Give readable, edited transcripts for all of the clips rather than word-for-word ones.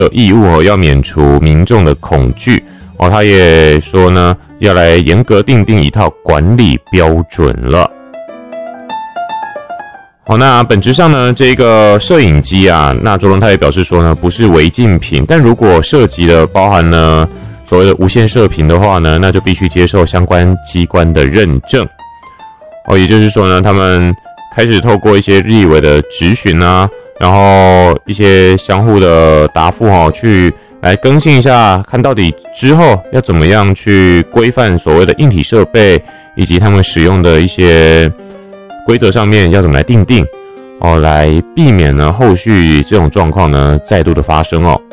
的义务哦，要免除民众的恐惧哦。他也说呢，要来严格订定一套管理标准了。好，那本质上呢，这个摄影机啊，那卓荣泰也表示说呢，不是违禁品，但如果涉及了包含呢所谓的无线射频的话呢，那就必须接受相关机关的认证。哦，也就是说呢，他们开始透过一些日以为的质询啊，然后一些相互的答复去来更新一下，看到底之后要怎么样去规范所谓的硬体设备，以及他们使用的一些规则上面要怎么来订定哦，来避免呢后续这种状况呢再度的发生哦。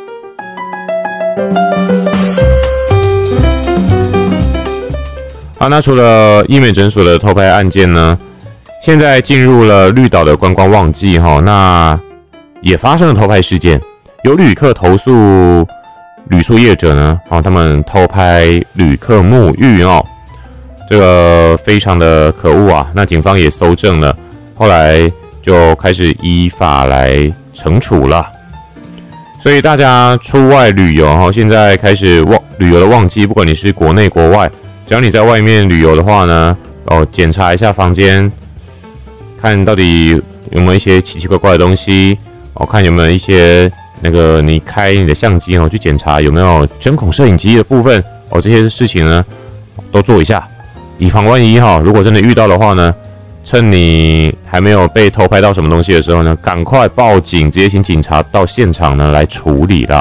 好，那除了医美诊所的偷拍案件呢，现在进入了绿岛的观光旺季哈，那也发生了偷拍事件，有旅客投诉旅宿业者呢，他们偷拍旅客沐浴哦，这个非常的可恶啊。那警方也搜证了，后来就开始依法来惩处了。所以大家出外旅游哈，现在开始旅游的旺季，不管你是国内国外，只要你在外面旅游的话呢，检查一下房间，看到底有没有一些奇奇怪怪的东西，看有没有一些你开你的相机去检查有没有针孔摄影机的部分这些事情呢都做一下，以防万一如果真的遇到的话呢，趁你还没有被偷拍到什么东西的时候呢，赶快报警，直接请警察到现场呢来处理了。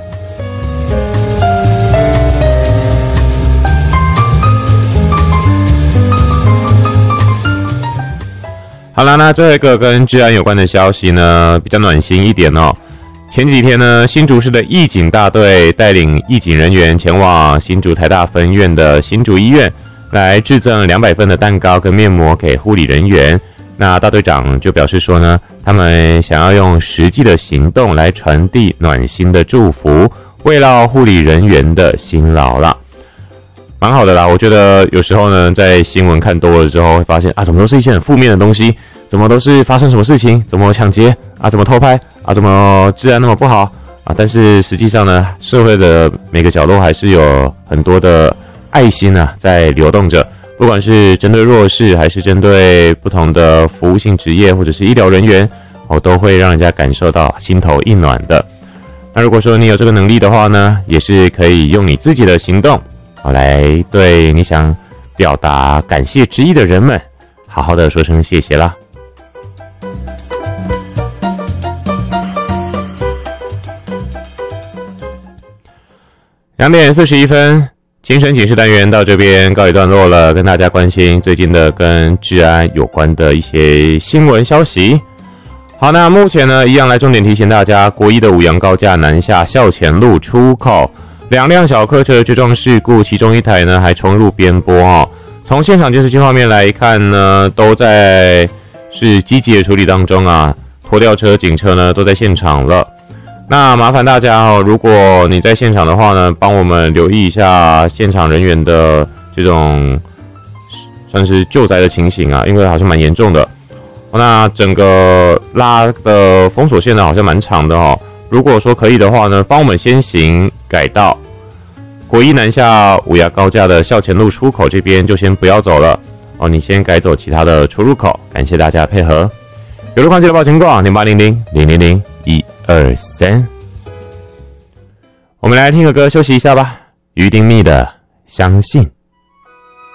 好啦，那最后一个跟治安有关的消息呢，比较暖心一点哦。前几天呢，新竹市的义警大队带领义警人员前往新竹台大分院的新竹医院，来致赠200份的蛋糕跟面膜给护理人员。那大队长就表示说呢，他们想要用实际的行动来传递暖心的祝福，慰劳护理人员的辛劳啦。蛮好的啦，我觉得有时候呢，在新闻看多了之后，会发现怎么都是一些很负面的东西，怎么都是发生什么事情，怎么抢劫怎么偷拍怎么治安那么不好但是实际上呢，社会的每个角落还是有很多的爱心在流动着，不管是针对弱势，还是针对不同的服务性职业或者是医疗人员都会让人家感受到心头一暖的。那如果说你有这个能力的话呢，也是可以用你自己的行动来对你想表达感谢之意的人们好好的说声谢谢啦。2点41分，清晨警示单元到这边告一段落了，跟大家关心最近的跟治安有关的一些新闻消息。好，那目前呢，一样来重点提醒大家，国一的五杨高架南下校前路出口，2辆小客车追撞事故，其中一台呢还冲入边坡从现场监视器画面来看呢，都在是积极的处理当中拖吊车、警车呢都在现场了。那麻烦大家如果你在现场的话呢，帮我们留意一下现场人员的这种算是救灾的情形因为好像蛮严重的。那整个拉的封锁线呢好像蛮长的如果说可以的话呢，帮我们先行改道国一南下五牙高架的校前路出口这边就先不要走了你先改走其他的出入口，感谢大家的配合。有路况记得报情况0800-000-123。我们来听个歌休息一下吧，于丁密的相信。